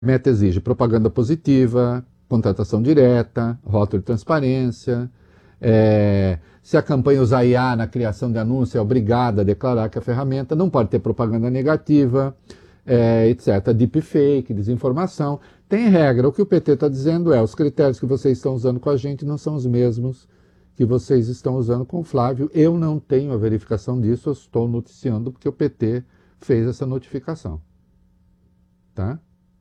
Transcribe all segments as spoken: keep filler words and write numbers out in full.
meta exige propaganda positiva, contratação direta, rótulo de transparência. É, se a campanha usar I A na criação de anúncio, é obrigada a declarar que a ferramenta não pode ter propaganda negativa, é, etcétera. Deepfake, desinformação. Tem regra. O que o P T está dizendo é: os critérios que vocês estão usando com a gente não são os mesmos que vocês estão usando com o Flávio. Eu não tenho a verificação disso, eu estou noticiando porque o P T fez essa notificação. Tá?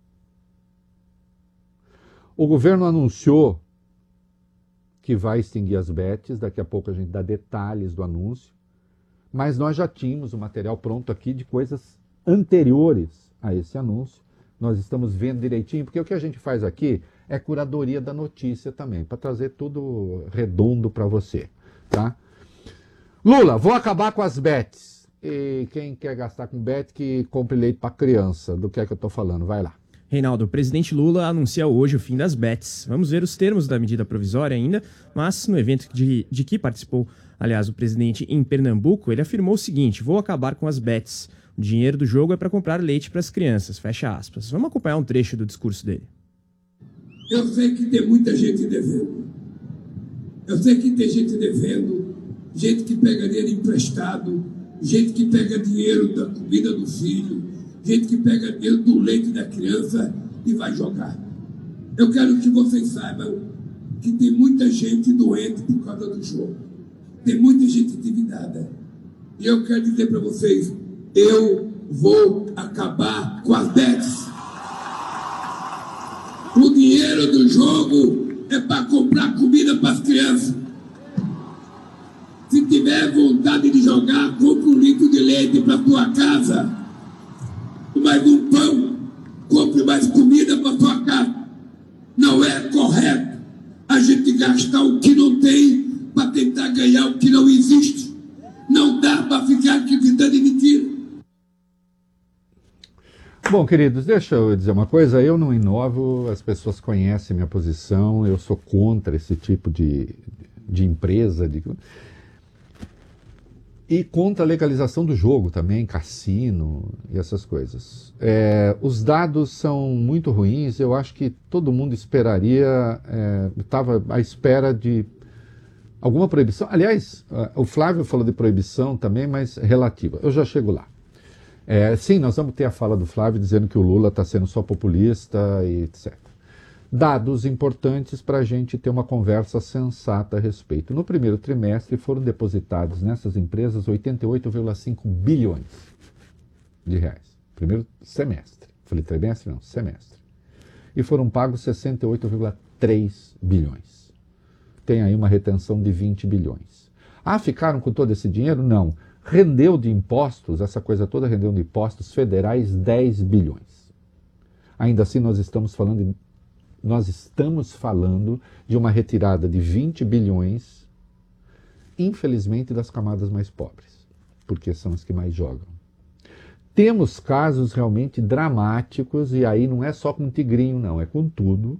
O governo anunciou que vai extinguir as bets, daqui a pouco a gente dá detalhes do anúncio, mas nós já tínhamos o material pronto aqui de coisas anteriores a esse anúncio. Nós estamos vendo direitinho, porque o que a gente faz aqui é curadoria da notícia também, para trazer tudo redondo para você, tá? Lula, vou acabar com as bets. E quem quer gastar com bet, que compre leite para criança. Do que é que eu estou falando? Vai lá. Reinaldo, o presidente Lula anuncia hoje o fim das bets. Vamos ver os termos da medida provisória ainda, mas no evento de, de que participou, aliás, o presidente em Pernambuco, ele afirmou o seguinte: vou acabar com as bets. O dinheiro do jogo é para comprar leite para as crianças, fecha aspas. Vamos acompanhar um trecho do discurso dele. Eu sei que tem muita gente devendo. Eu sei que tem gente devendo, gente que pega dinheiro emprestado, gente que pega dinheiro da comida do filho, gente que pega dinheiro do leite da criança e vai jogar. Eu quero que vocês saibam que tem muita gente doente por causa do jogo. Tem muita gente endividada. E eu quero dizer para vocês, eu vou acabar com as bets. O dinheiro do jogo é para comprar comida para as crianças. Se tiver vontade de jogar, compre um litro de leite para a tua casa. Mais um pão, compre mais comida para sua casa. Não é correto a gente gastar o que não tem para tentar ganhar o que não existe. Não dá para ficar acreditando em mentira. Bom, queridos, deixa eu dizer uma coisa. Eu não inovo, as pessoas conhecem minha posição. Eu sou contra esse tipo de, de empresa, de... E contra a legalização do jogo também, cassino e essas coisas. É, os dados são muito ruins, eu acho que todo mundo esperaria, estava é, à espera de alguma proibição. Aliás, o Flávio falou de proibição também, mas relativa. Eu já chego lá. É, sim, nós vamos ter a fala do Flávio dizendo que o Lula está sendo só populista e etcétera. Dados importantes para a gente ter uma conversa sensata a respeito. No primeiro trimestre foram depositados nessas empresas oitenta e oito vírgula cinco bilhões de reais. Primeiro semestre. Falei trimestre? Não, semestre. E foram pagos sessenta e oito vírgula três bilhões. Tem aí uma retenção de vinte bilhões. Ah, ficaram com todo esse dinheiro? Não. Rendeu de impostos, essa coisa toda rendeu de impostos federais dez bilhões. Ainda assim, nós estamos falando de Nós estamos falando de uma retirada de vinte bilhões, infelizmente, das camadas mais pobres, porque são as que mais jogam. Temos casos realmente dramáticos, e aí não é só com tigrinho, não, é com tudo,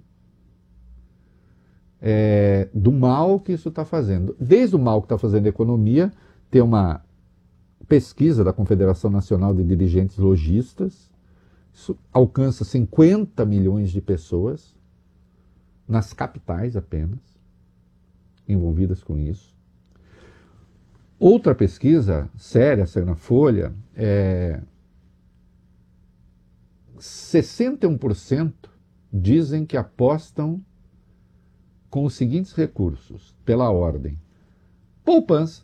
é, do mal que isso está fazendo. Desde o mal que está fazendo a economia, tem uma pesquisa da Confederação Nacional de Dirigentes Lojistas, isso alcança cinquenta milhões de pessoas, nas capitais apenas, envolvidas com isso. Outra pesquisa séria, saiu na Folha, é, sessenta e um por cento dizem que apostam com os seguintes recursos, pela ordem: poupança,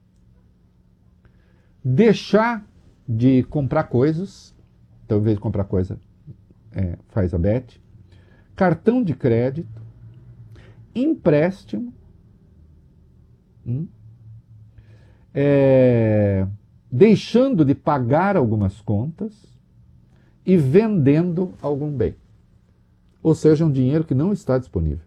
deixar de comprar coisas, então em vez de comprar coisa, é, faz a bet, cartão de crédito, empréstimo, hum, é, deixando de pagar algumas contas e vendendo algum bem. Ou seja, um dinheiro que não está disponível.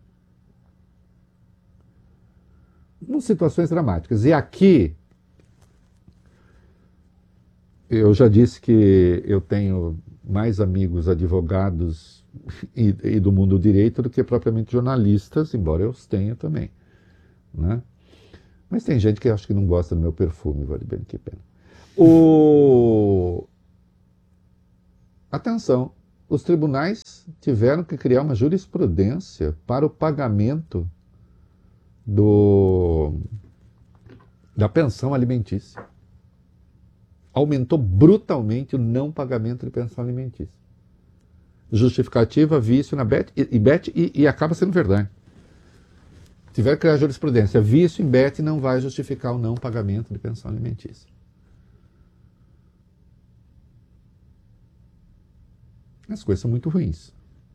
Em situações dramáticas. E aqui, eu já disse que eu tenho mais amigos advogados E, e do mundo do direito do que propriamente jornalistas, embora eu os tenha também, né? Mas tem gente que acho que não gosta do meu perfume, vale bem que pena. O... Atenção, os tribunais tiveram que criar uma jurisprudência para o pagamento do, da pensão alimentícia. Aumentou brutalmente o não pagamento de pensão alimentícia. Justificativa, vício na B E T e, B E T e, e acaba sendo verdade. Tiveram que criar jurisprudência. Vício em B E T não vai justificar o não pagamento de pensão alimentícia. As coisas são muito ruins.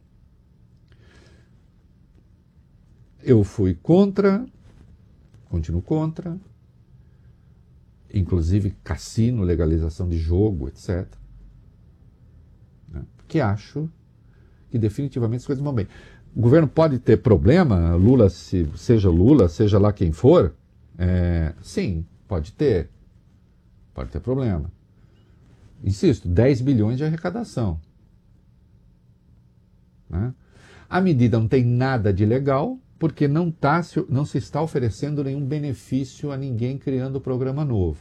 Eu fui contra, continuo contra, inclusive cassino, legalização de jogo, etcétera. Né? Porque acho que definitivamente as coisas vão bem. O governo pode ter problema, Lula, se, seja Lula, seja lá quem for, é, sim, pode ter. Pode ter problema. Insisto, dez bilhões de arrecadação. Né? A medida não tem nada de legal, porque não, tá, não se está oferecendo nenhum benefício a ninguém criando programa novo.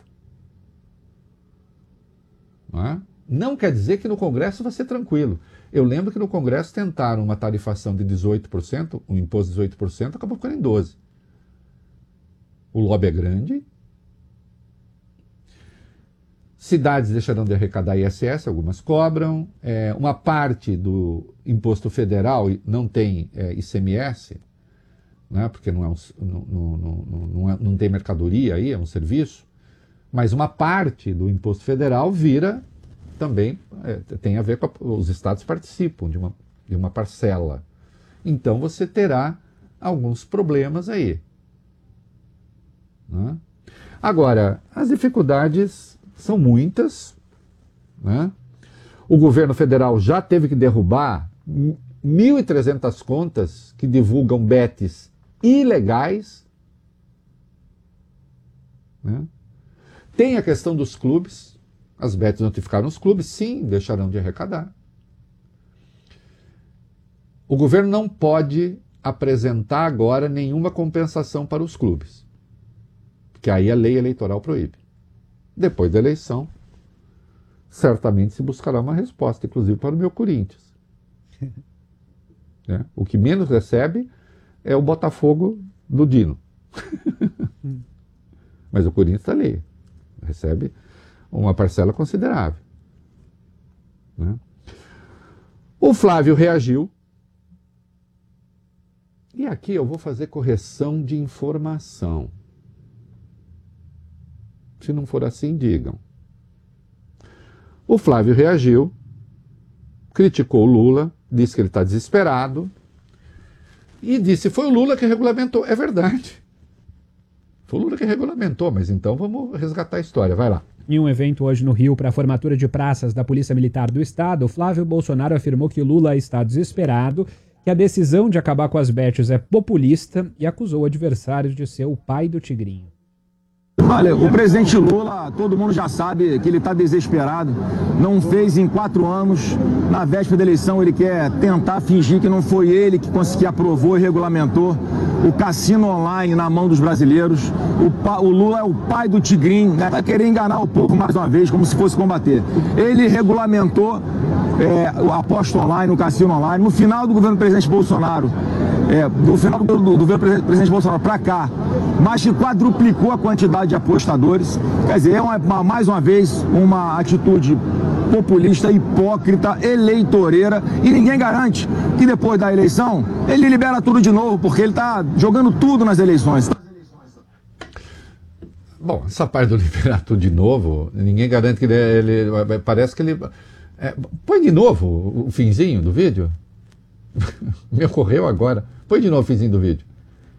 Não é? Não quer dizer que no Congresso vai ser tranquilo. Eu lembro que no Congresso tentaram uma tarifação de dezoito por cento, um imposto de dezoito por cento, acabou ficando em doze por cento. O lobby é grande. Cidades deixarão de arrecadar I S S, algumas cobram. É, uma parte do imposto federal não tem é, I C M S, né, porque não, é um, não, não, não, não, é, não tem mercadoria aí, é um serviço. Mas uma parte do imposto federal vira também, é, tem a ver com a, os estados participam de uma, de uma parcela. Então você terá alguns problemas aí. Né? Agora, as dificuldades são muitas, né? O governo federal já teve que derrubar mil e trezentas contas que divulgam betes ilegais. Né? Tem a questão dos clubes. As betes notificaram os clubes, sim, deixarão de arrecadar. O governo não pode apresentar agora nenhuma compensação para os clubes, porque aí a lei eleitoral proíbe. Depois da eleição, certamente se buscará uma resposta, inclusive para o meu Corinthians. Né? O que menos recebe é o Botafogo do Dino. Mas o Corinthians está ali. Recebe uma parcela considerável. Né? O Flávio reagiu. E aqui eu vou fazer correção de informação. Se não for assim, digam. O Flávio reagiu, criticou o Lula, disse que ele está desesperado e disse: foi o Lula que regulamentou. É verdade. Foi o Lula que regulamentou, mas então vamos resgatar a história. Vai lá. Em um evento hoje no Rio para a formatura de praças da Polícia Militar do Estado, Flávio Bolsonaro afirmou que Lula está desesperado, que a decisão de acabar com as betes é populista e acusou adversários de ser o pai do Tigrinho. Olha, o presidente Lula, todo mundo já sabe que ele está desesperado, não fez em quatro anos, na véspera da eleição ele quer tentar fingir que não foi ele que, que aprovou e regulamentou o cassino online na mão dos brasileiros. O, pa, o Lula é o pai do Tigrinho, né? Vai querer enganar o povo mais uma vez, como se fosse combater. Ele regulamentou é, o aposta online, o cassino online, no final do governo do presidente Bolsonaro. É, do final do, do, do governo do presidente Bolsonaro para cá, mais que quadruplicou a quantidade de apostadores. Quer dizer, é uma, uma, mais uma vez uma atitude populista, hipócrita, eleitoreira, e ninguém garante que depois da eleição ele libera tudo de novo, porque ele está jogando tudo nas eleições. Bom, essa parte do liberar tudo de novo, ninguém garante que ele, ele parece que ele... É, põe de novo o finzinho do vídeo. Me ocorreu agora. Põe de novo o finzinho do vídeo.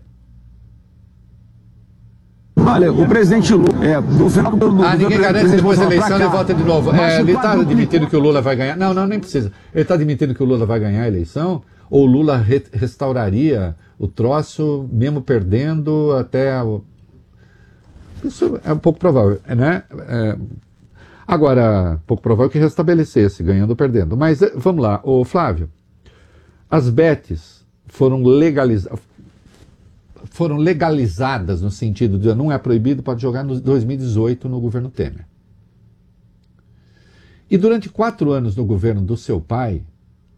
Olha, o presidente Lula, é, no final do, do Ah, ninguém garante que depois da eleição ele volta de novo. É, ele está quadruplicou. admitindo que o Lula vai ganhar. Não, não, nem precisa. Ele está admitindo que o Lula vai ganhar a eleição? Ou o Lula re restauraria o troço, mesmo perdendo até... O... Isso é um pouco provável, né? É... Agora, pouco provável que restabelecesse, ganhando ou perdendo. Mas vamos lá, ô Flávio. As betes foram legalizadas, foram legalizadas no sentido de não é proibido, pode jogar em dois mil e dezoito no governo Temer. E durante quatro anos no governo do seu pai,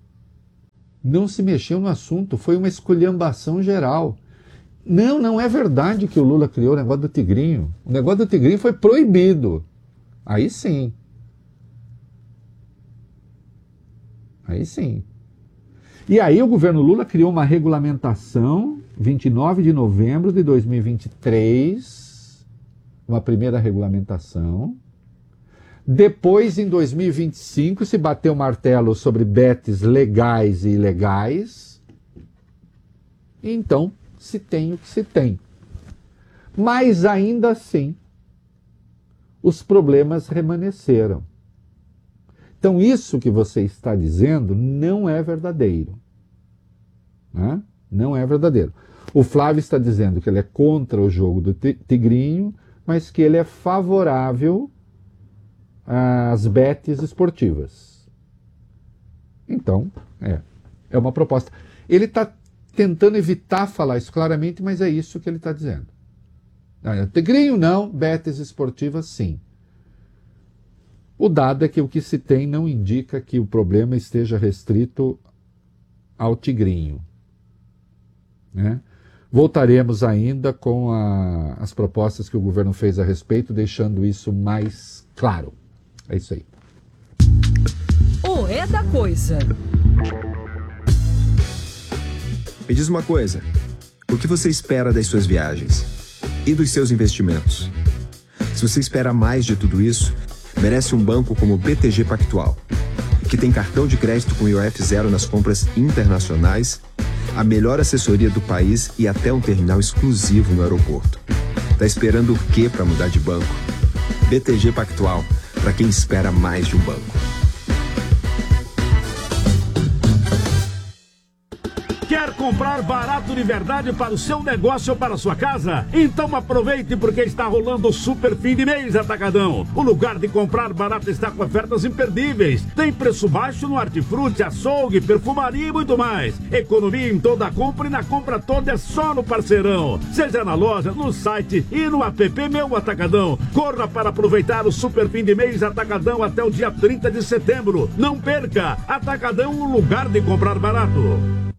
Não se mexeu no assunto, foi uma esculhambação geral. Não, não é verdade que o Lula criou o negócio do tigrinho. O negócio do tigrinho foi proibido. Aí sim. Aí sim. E aí o governo Lula criou uma regulamentação, vinte e nove de novembro de dois mil e vinte e três, uma primeira regulamentação. Depois, em dois mil e vinte e cinco, se bateu o martelo sobre bets legais e ilegais. Então, se tem o que se tem. Mas, ainda assim, os problemas remanesceram. Então, isso que você está dizendo não é verdadeiro. Né? Não é verdadeiro. O Flávio está dizendo que ele é contra o jogo do tigrinho, mas que ele é favorável às bets esportivas. Então, é, é uma proposta. Ele está tentando evitar falar isso claramente, mas é isso que ele está dizendo. Tigrinho não, bets esportivas sim. O dado é que o que se tem não indica que o problema esteja restrito ao tigrinho. Né? Voltaremos ainda com a, as propostas que o governo fez a respeito, deixando isso mais claro. É isso aí. O É da Coisa. Me diz uma coisa, o que você espera das suas viagens? E dos seus investimentos? Se você espera mais de tudo isso, merece um banco como o B T G Pactual, que tem cartão de crédito com I O F zero nas compras internacionais, a melhor assessoria do país e até um terminal exclusivo no aeroporto. Tá esperando o quê para mudar de banco? B T G Pactual, para quem espera mais de um banco. Quer comprar barato de verdade para o seu negócio ou para a sua casa? Então aproveite porque está rolando o super fim de mês Atacadão. O lugar de comprar barato está com ofertas imperdíveis. Tem preço baixo no hortifruti, açougue, perfumaria e muito mais. Economia em toda a compra e na compra toda é só no Parceirão. Seja na loja, no site e no app Meu Atacadão. Corra para aproveitar o super fim de mês Atacadão até o dia trinta de setembro. Não perca! Atacadão, o lugar de comprar barato.